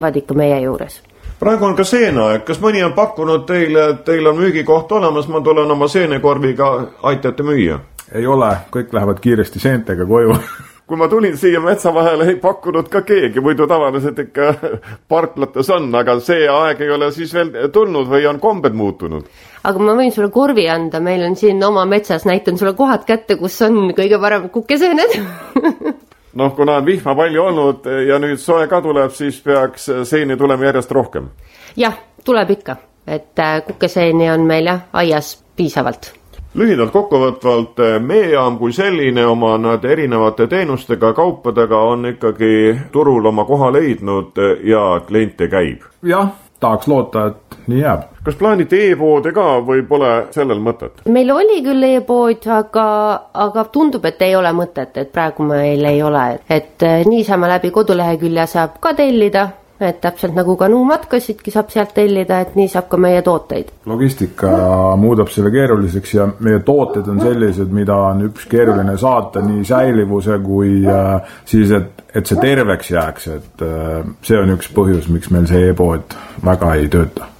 ikka meie juures. Praegu on ka seeneaeg. Kas mõni on pakkunud teile, et teil on müügikoht olemas, ma tulen oma seenekorviga, aitate müüa? Ei ole, kõik lähevad kiiresti seentega koju. Kui ma tulin siia metsa vahele, ei pakkunud ka keegi, muidu tavaliselt ikka parklates on, aga see aeg ei ole siis veel tulnud või on kombed muutunud? Aga ma võin sulle korvi anda, meil on siin oma metsas, näitan sulle kohad kätte, kus on kõige parem kukeseened. Noh, kuna on vihma palju olnud ja nüüd soe ka tuleb, siis peaks seeni tulema järjest rohkem. Jah, tuleb ikka, et kukeseeni on meil aias piisavalt. Lühidalt kokkuvõtvalt, meejaam kui selline oma nad erinevate teenustega, kaupadega on ikkagi turul oma koha leidnud ja kliente käib. Jah, tahaks loota, et nii jääb. Kas plaanite e-poode ka või pole sellel mõtet? Meil oli küll e-pood, aga tundub, et ei ole mõtet, et praegu meil ei ole. Et niisama läbi kodulehekülje saab ka tellida, et täpselt nagu ka matkasidki saab sealt tellida, et nii saab ka meie tooteid. Logistika muudab selle keeruliseks ja meie tooted on sellised, mida on üks keeruline saata nii säilivuse kui siis, et see terveks jääks. Et see on üks põhjus, miks meil see e-pood väga ei tööta.